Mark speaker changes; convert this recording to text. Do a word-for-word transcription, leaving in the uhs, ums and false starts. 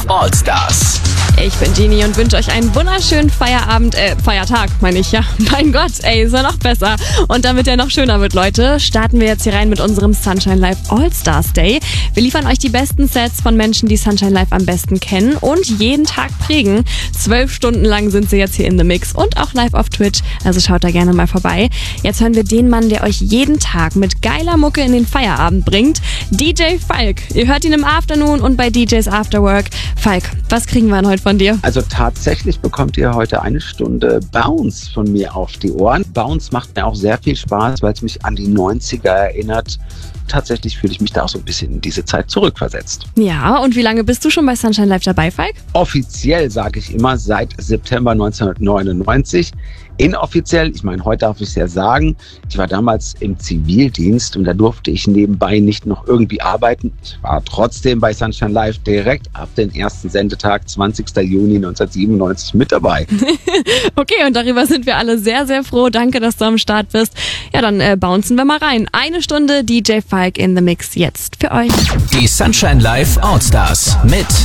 Speaker 1: Allstars.
Speaker 2: Ich bin Genie und wünsche euch einen wunderschönen Feierabend, äh, Feiertag, meine ich, ja. Mein Gott, ey, ist ja noch besser. Und damit er noch schöner wird, Leute, starten wir jetzt hier rein mit unserem Sunshine Live All-Stars Day. Wir liefern euch die besten Sets von Menschen, die Sunshine Live am besten kennen und jeden Tag prägen. Zwölf Stunden lang sind sie jetzt hier in The Mix und auch live auf Twitch, also schaut da gerne mal vorbei. Jetzt hören wir den Mann, der euch jeden Tag mit geiler Mucke in den Feierabend bringt, D J Falk. Ihr hört ihn im Afternoon und bei D Js Afterwork. Falk, was kriegen wir denn heute von dir?
Speaker 3: Also tatsächlich bekommt ihr heute eine Stunde Bounce von mir auf die Ohren. Bounce macht mir auch sehr viel Spaß, weil es mich an die neunziger erinnert. Tatsächlich fühle ich mich da auch so ein bisschen in diese Zeit zurückversetzt.
Speaker 2: Ja, und wie lange bist du schon bei Sunshine Live dabei, Falk?
Speaker 3: Offiziell sage ich immer seit September neunzehnhundertneunundneunzig. Inoffiziell, ich meine, heute darf ich es ja sagen, ich war damals im Zivildienst und da durfte ich nebenbei nicht noch irgendwie arbeiten. Ich war trotzdem bei Sunshine Live direkt ab dem ersten Sendetag, zwanzigster Juni neunzehnhundertsiebenundneunzig mit dabei.
Speaker 2: Okay, und darüber sind wir alle sehr, sehr froh. Danke, dass du am Start bist. Ja, dann äh, bouncen wir mal rein. Eine Stunde D J Falk in The Mix jetzt für euch.
Speaker 1: Die Sunshine Live Allstars mit